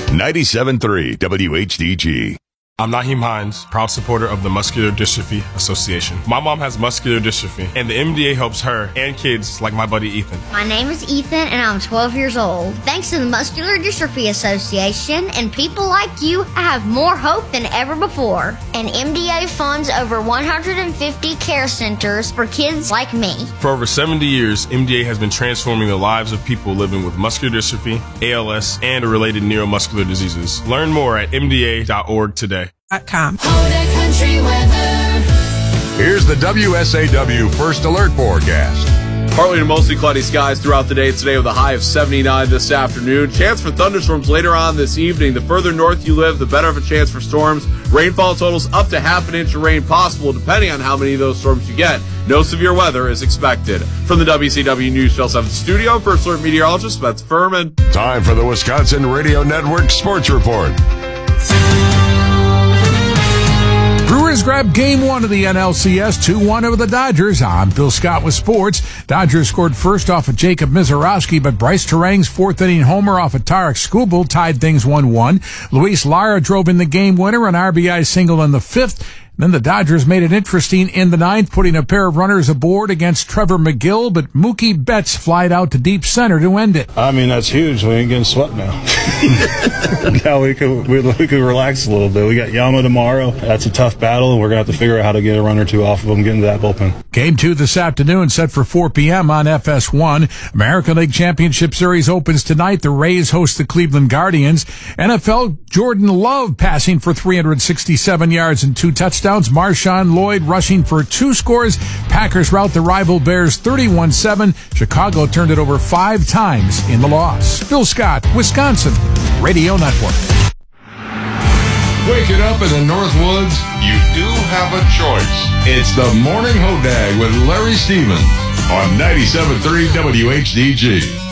97.3 WHDG. I'm Naheem Hines, proud supporter of the Muscular Dystrophy Association. My mom has muscular dystrophy, and the MDA helps her and kids like my buddy Ethan. My name is Ethan, and I'm 12 years old. Thanks to the Muscular Dystrophy Association and people like you, I have more hope than ever before. And MDA funds over 150 care centers for kids like me. For over 70 years, MDA has been transforming the lives of people living with muscular dystrophy, ALS, and related neuromuscular diseases. Learn more at mda.org today. Here's the WSAW First Alert Forecast. Partly to mostly cloudy skies throughout the day today with a high of 79 this afternoon. Chance for thunderstorms later on this evening. The further north you live, the better of a chance for storms. Rainfall totals up to half an inch of rain possible depending on how many of those storms you get. No severe weather is expected. From the WCW News Channel 7 studio, First Alert meteorologist Spence Furman. Time for the Wisconsin Radio Network Sports Report. Brewers grabbed Game 1 of the NLCS 2-1 over the Dodgers. I'm Bill Scott with sports. Dodgers scored first off of Jacob Misiorowski, but Bryce Terang's fourth-inning homer off of Tarek Skubal tied things 1-1. Luis Lara drove in the game winner, an RBI single in the fifth. Then the Dodgers made it interesting in the ninth, putting a pair of runners aboard against Trevor McGill, but Mookie Betts flied out to deep center to end it. I mean, that's huge. We ain't getting swept now. Now we could relax a little bit. We got Yama tomorrow. That's a tough battle, and we're going to have to figure out how to get a run or two off of them, get into that bullpen. Game 2 this afternoon, set for 4 p.m. on FS1. American League Championship Series opens tonight. The Rays host the Cleveland Guardians. NFL, Jordan Love passing for 367 yards and 2 touchdowns. Marshawn Lloyd rushing for 2 scores. Packers rout the rival Bears 31-7. Chicago turned it over 5 times in the loss. Bill Scott, Wisconsin Radio Network. Waking up in the Northwoods, you do have a choice. It's the Morning Hodag with Larry Stevens on 97.3 WHDG.